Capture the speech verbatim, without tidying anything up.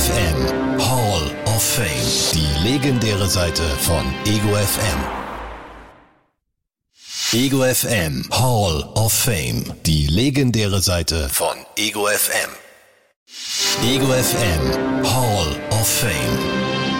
F M Hall of Fame. Die legendäre Seite von Ego F M. Ego F M Hall of Fame. Die legendäre Seite von Ego F M. Ego F M Hall of Fame.